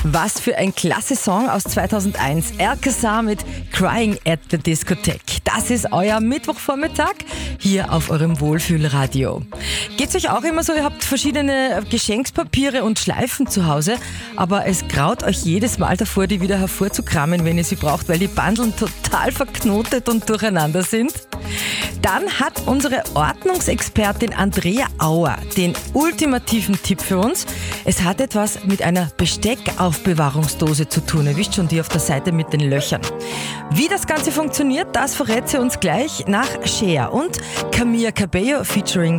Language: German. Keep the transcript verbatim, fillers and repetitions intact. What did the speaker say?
Was für ein klasse Song aus zweitausendeins. Alcazar mit Crying at the Discotheque. Das ist euer Mittwochvormittag hier auf eurem Wohlfühlradio. Geht's euch auch immer so, ihr habt verschiedene Geschenkspapiere und Schleifen zu Hause, aber es graut euch jedes Mal davor, die wieder hervorzukramen, wenn ihr sie braucht, weil die Bandeln total verknotet und durcheinander sind? Dann hat unsere Ordnungsexpertin Andrea Auer den ultimativen Tipp für uns. Es hat etwas mit einer Besteckaufbewahrungsdose zu tun. Ihr wisst schon, die auf der Seite mit den Löchern. Wie das Ganze funktioniert, das verrät sie uns gleich nach Cher und Camila Cabello featuring